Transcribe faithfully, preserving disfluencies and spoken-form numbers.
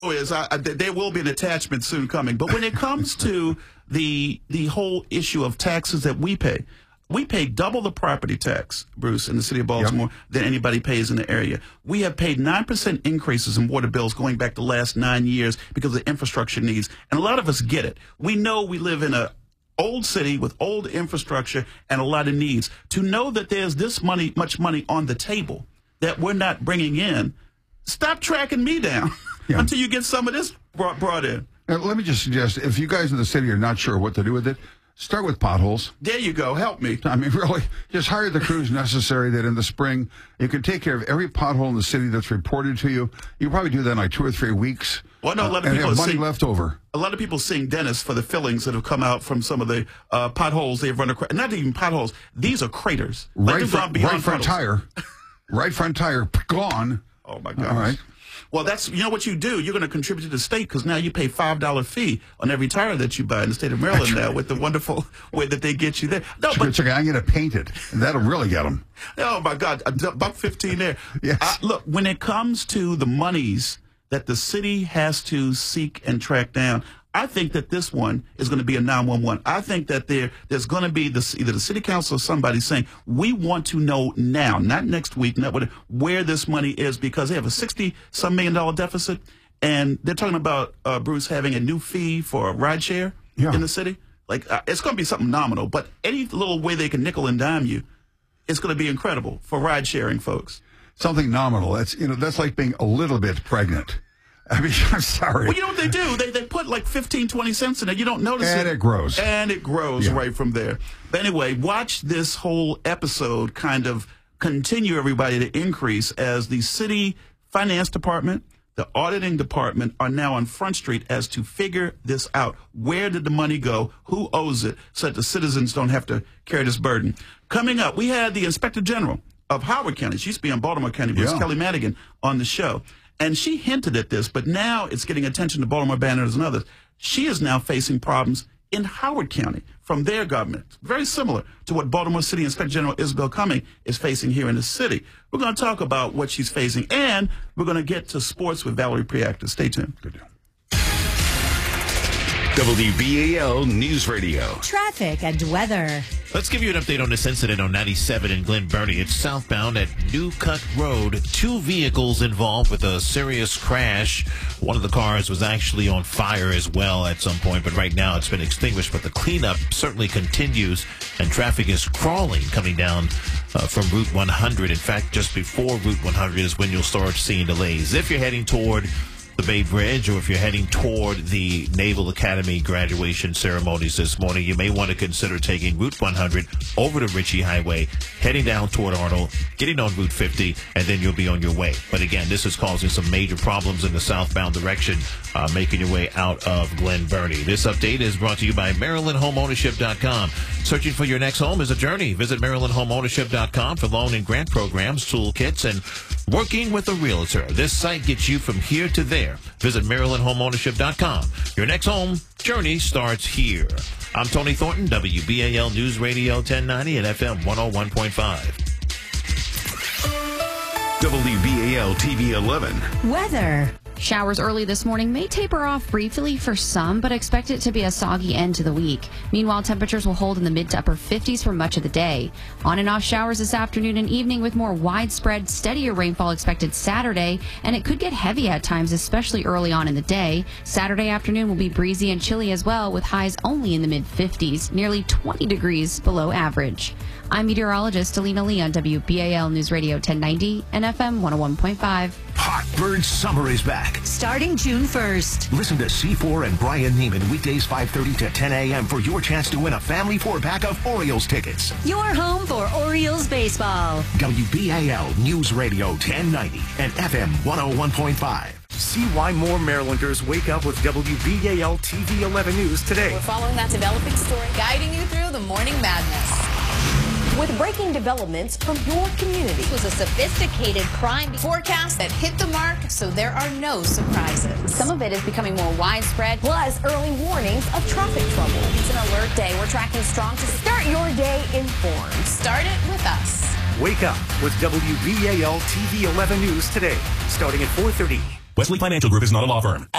Is I, I, there will be an attachment soon coming. But when it comes to the the whole issue of taxes that we pay, we pay double the property tax, Bruce, in the city of Baltimore yep. than anybody pays in the area. We have paid nine percent increases in water bills going back the last nine years because of infrastructure needs. And a lot of us get it. We know we live in a old city with old infrastructure and a lot of needs. To know that there's this money, much money on the table that we're not bringing in, stop tracking me down. Yeah. Until you get some of this brought, brought in. Now, let me just suggest, if you guys in the city are not sure what to do with it, start with potholes. There you go. Help me. I mean, really, just hire the crews necessary that in the spring you can take care of every pothole in the city that's reported to you. You can probably do that in like two or three weeks. Well, no, a lot of uh, and people have money sing, left over. A lot of people sing Dennis for the fillings that have come out from some of the uh, potholes they've run across. Not even potholes. These are craters. Right, like front, right front tire. Right front tire gone. Oh, my gosh. All right. Well, that's, you know what you do? You're going to contribute to the state because now you pay five dollar fee on every tire that you buy in the state of Maryland now with the wonderful way that they get you there. No, but okay, I'm going to paint it. And that'll really get them. Oh, my God. A buck fifteen there. Yes. Uh, look, when it comes to the monies that the city has to seek and track down, I think that this one is going to be a nine one one. I think that there there's going to be this, either the city council or somebody saying, we want to know now, not next week, not what, where this money is, because they have a sixty some million dollar deficit, and they're talking about, uh, Bruce, having a new fee for rideshare yeah. in the city. Like, uh, it's going to be something nominal, but any little way they can nickel and dime you, it's going to be incredible for ride sharing folks. Something nominal. That's, you know, that's like being a little bit pregnant. I mean, I'm sorry. Well, you know what they do? They they put like fifteen, twenty cents in it. You don't notice and it. And it grows. And it grows yeah. right from there. But anyway, watch this whole episode kind of continue, everybody, to increase as the city finance department, the auditing department are now on Front Street as to figure this out. Where did the money go? Who owes it? So that the citizens don't have to carry this burden. Coming up, we had the Inspector General of Howard County. She used to be on Baltimore County, but yeah. Kelly Madigan on the show. And she hinted at this, but now it's getting attention to Baltimore Banners and others. She is now facing problems in Howard County from their government, very similar to what Baltimore City Inspector General Isabel Cumming is facing here in the city. We're going to talk about what she's facing, and we're going to get to sports with Valerie Priacta. Stay tuned. Good deal. W B A L News Radio. Traffic and weather. Let's give you an update on this incident on ninety-seven in Glen Burnie. It's southbound at New Cut Road. Two vehicles involved with a serious crash. One of the cars was actually on fire as well at some point, but right now it's been extinguished. But the cleanup certainly continues, and traffic is crawling coming down uh, from Route one hundred. In fact, just before Route one hundred is when you'll start seeing delays. If you're heading toward the Bay Bridge, or if you're heading toward the Naval Academy graduation ceremonies this morning, you may want to consider taking Route one hundred over to Ritchie Highway, heading down toward Arnold, getting on Route fifty, and then you'll be on your way. But again, this is causing some major problems in the southbound direction, uh, making your way out of Glen Burnie. This update is brought to you by Maryland Home Ownership dot com. Searching for your next home is a journey. Visit Maryland Home Ownership dot com for loan and grant programs, toolkits, and working with a realtor. This site gets you from here to there. Visit Maryland Home Ownership dot com. Your next home journey starts here. I'm Tony Thornton, W B A L News Radio ten ninety and F M one oh one point five. W B A L T V eleven. Weather. Showers early this morning may taper off briefly for some, but expect it to be a soggy end to the week. Meanwhile, temperatures will hold in the mid to upper fifties for much of the day. On and off showers this afternoon and evening with more widespread, steadier rainfall expected Saturday, and it could get heavy at times, especially early on in the day. Saturday afternoon will be breezy and chilly as well, with highs only in the mid fifties, nearly twenty degrees below average. I'm meteorologist Alina Lee on W B A L News Radio ten ninety and F M one oh one point five. Hot Bird Summer is back. Starting June first. Listen to C four and Brian Neiman weekdays five thirty to ten a.m. for your chance to win a family four-pack of Orioles tickets. Your home for Orioles baseball. W B A L News Radio ten ninety and F M one oh one point five. See why more Marylanders wake up with W B A L T V eleven News today. We're following that developing story, guiding you through the morning madness. With breaking developments from your community. It was a sophisticated crime forecast that hit the mark, so there are no surprises. Some of it is becoming more widespread. Plus, early warnings of traffic trouble. It's an alert day. We're tracking strong to start your day informed. Start it with us. Wake up with W B A L T V eleven News today, starting at four thirty. Wesley Financial Group is not a law firm.